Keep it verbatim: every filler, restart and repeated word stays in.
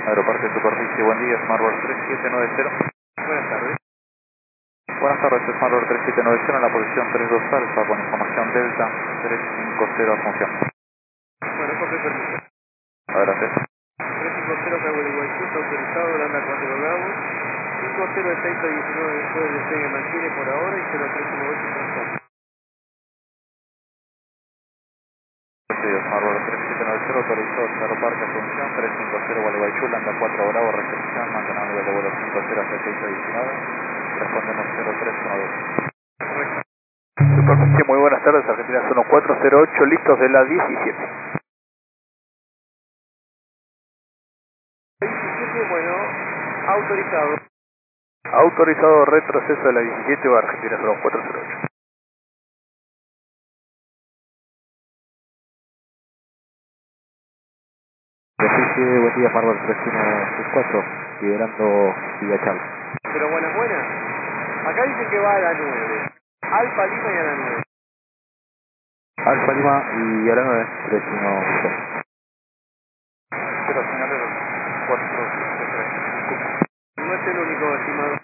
Aeroparque Superficie, buen día, Smartboard tres siete nueve cero. Buenas tardes. Buenas tardes, Smartboard tres siete nueve cero en la posición tres dos Alfa con información Delta tres cinco cero Asunción. Bueno, con mi permiso. Adelante. tres cinco cero Cabo de Guayquú, está autorizado, Holanda cuatro Bravo. cinco cero seis diecinueve después del despegue mantiene por ahora y cero tres uno ocho transporte. Recibido, Smartboard tres siete nueve cero, autorizado, Aeroparque Asunción tres cinco cero Gualeguaychú, Lambda cuatro Bravo, recepción, mantenemos nivel de vuelo cinco cero hasta seis diecinueve. Respondemos cero tres uno dos. Correcto. Superficie, muy buenas tardes, Argentina uno cuatro cero ocho, listos de la diecisiete. diecisiete, bueno, autorizado. Autorizado retroceso de la diecisiete o Argentina uno cuatro cero ocho. Superficie, buen día, Marvel tres uno seis cuatro, liderando Villa Charles. Pero buenas, buenas. Acá dicen que va a la nueve. Alfa Lima y a la nueve. Alfa Lima y a la nueve, tres uno seis. Cero señalero, cuatro siete tres. No es el único, estimado.